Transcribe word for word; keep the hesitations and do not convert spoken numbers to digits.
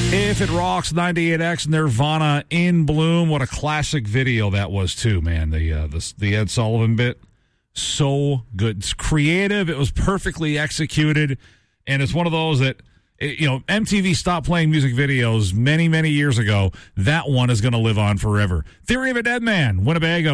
If It Rocks, ninety-eight X, Nirvana, In Bloom. What a classic video that was, too, man. The, uh, the, the Ed Sullivan bit. So good. It's creative. It was perfectly executed. And it's one of those that, you know, M T V stopped playing music videos many, many years ago. That one is going to live on forever. Theory of a Dead Man, Winnebago.